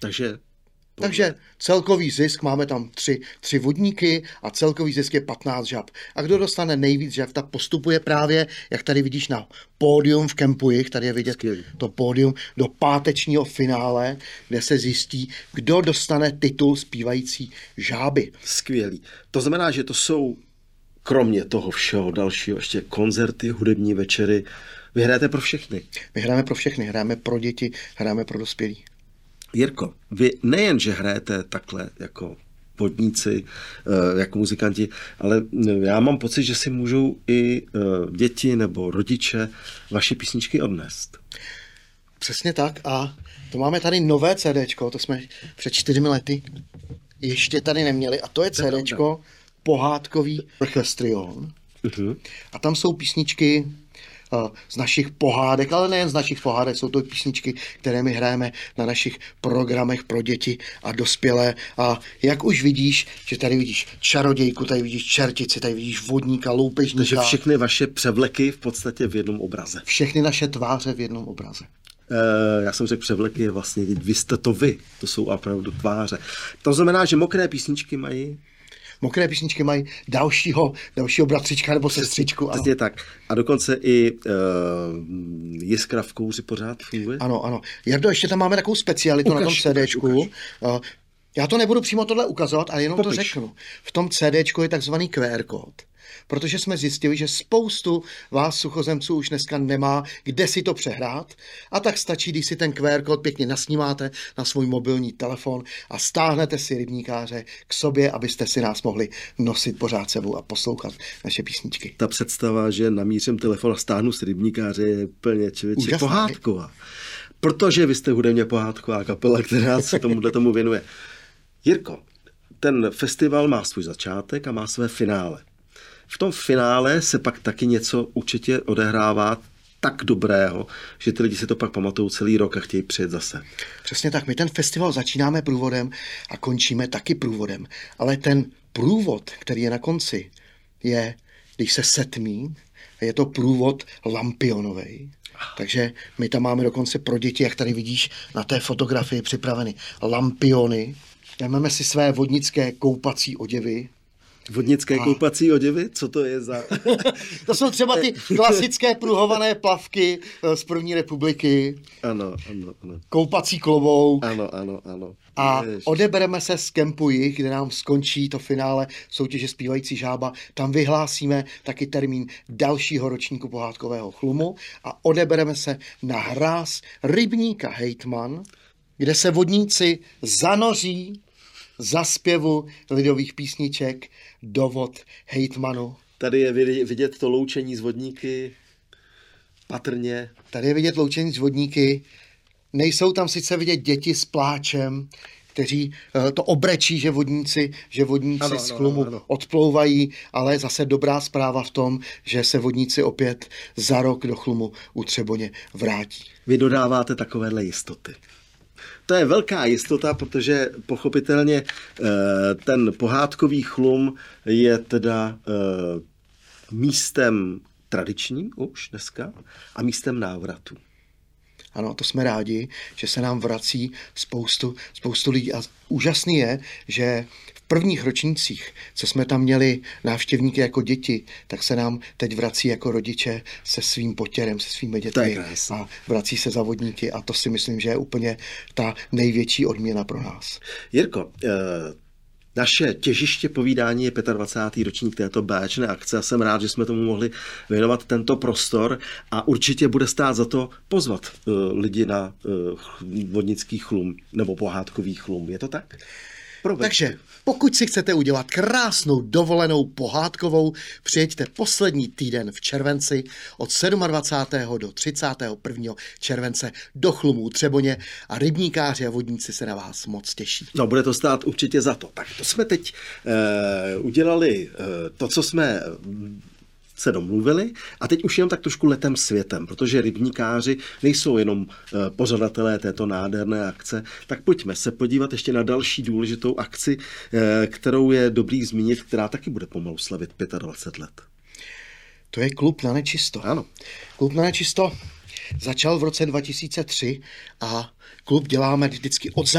Takže celkový zisk, máme tam tři vodníky a celkový zisk je 15 žab. A kdo dostane nejvíc žab, tak postupuje právě, jak tady vidíš na pódium v Kempujich, tady je vidět to pódium, do pátečního finále, kde se zjistí, kdo dostane titul zpívající žáby. Skvělý. To znamená, že to jsou kromě toho všeho dalšího ještě koncerty, hudební večery. Vy hrajete pro všechny? My hrajeme pro všechny, hrajeme pro děti, hrajeme pro dospělí. Jirko, vy nejen, že hrajete takhle jako vodníci, jako muzikanti, ale já mám pocit, že si můžou i děti nebo rodiče vaše písničky odnést. Přesně tak a to máme tady nové CDčko, to jsme před 4 lety ještě tady neměli a to je CDčko pohádkový Orchestrion. A tam jsou písničky z našich pohádek, ale nejen z našich pohádek, jsou to písničky, které my hrajeme na našich programech pro děti a dospělé. A jak už vidíš, že tady vidíš čarodějku, tady vidíš čertici, tady vidíš vodníka, loupežníka. Takže všechny vaše převleky v podstatě v jednom obraze. Všechny naše tváře v jednom obraze. Já jsem řekl převleky, vlastně vy jste to vy, to jsou opravdu tváře. To znamená, že mokré písničky mají dalšího bratřička nebo sestřičku. Přesně tak. A dokonce i Jiskra v kouři pořád funguje? Ano. Jardo, ještě tam máme takovou specialitu na tom CDčku. Já to nebudu přímo tohle ukazovat, ale jenom to řeknu. V tom CDčku je takzvaný QR kód. Protože jsme zjistili, že spoustu vás suchozemců už dneska nemá, kde si to přehrát. A tak stačí, když si ten QR kód pěkně nasnímáte na svůj mobilní telefon a stáhnete si rybníkáře k sobě, abyste si nás mohli nosit pořád sebou a poslouchat naše písničky. Ta představa, že namířím telefon a stáhnu si rybníkáře, je plně pohádková. Protože vy jste hudebně pohádková kapela, která se tomu věnuje. Jirko, ten festival má svůj začátek a má své finále. V tom finále se pak taky něco určitě odehrává tak dobrého, že ty lidi si to pak pamatují celý rok a chtějí přijet zase. Přesně tak. My ten festival začínáme průvodem a končíme taky průvodem. Ale ten průvod, který je na konci, je, když se setmí, je to průvod lampionovej. Takže my tam máme dokonce pro děti, jak tady vidíš na té fotografii připraveny lampiony. Vezmeme si své vodnické koupací oděvy. Vodnické koupací oděvy? Co to je za... To jsou třeba ty klasické pruhované plavky z první republiky. Ano. Koupací klobouk. Ano. A odebereme se z Kempujich, kde nám skončí to finále soutěže Zpívající žába. Tam vyhlásíme taky termín dalšího ročníku pohádkového chlumu a odebereme se na hráz rybníka Hejtman, kde se vodníci zanoří za zpěvu lidových písniček do vod hejtmanu. Tady je vidět to loučení z vodníky patrně. Tady je vidět loučení z vodníky. Nejsou tam sice vidět děti s pláčem, kteří to obrečí, že vodníci z chlumu odplouvají, ale zase dobrá zpráva v tom, že se vodníci opět za rok do chlumu u Třeboně vrátí. Vy dodáváte takovéhle jistoty. To je velká jistota, protože pochopitelně ten pohádkový chlum je teda místem tradičním už dneska a místem návratu. Ano, to jsme rádi, že se nám vrací spoustu lidí. A úžasný je, že v prvních ročnících, co jsme tam měli návštěvníky jako děti, tak se nám teď vrací jako rodiče se svým potěrem, se svými dětmi a vrací se za vodníky a to si myslím, že je úplně ta největší odměna pro nás. Jirko, naše těžiště povídání je 25. ročník této báječné akce a jsem rád, že jsme tomu mohli věnovat tento prostor a určitě bude stát za to pozvat lidi na vodnický chlum nebo pohádkový chlum. Je to tak? Takže pokud si chcete udělat krásnou dovolenou pohádkovou, přijeďte poslední týden v červenci od 27. do 31. července do Chlumů Třeboně a rybníkáři a vodníci se na vás moc těší. No, bude to stát určitě za to. Tak to jsme teď udělali to, co jsme se domluvili a teď už jenom tak trošku letem světem, protože rybníkáři nejsou jenom pořadatelé této nádherné akce, tak pojďme se podívat ještě na další důležitou akci, kterou je dobrý zmínit, která taky bude pomalu slavit 25 let. To je Klub na nečisto. Ano. Klub na nečisto začal v roce 2003 a klub děláme vždycky od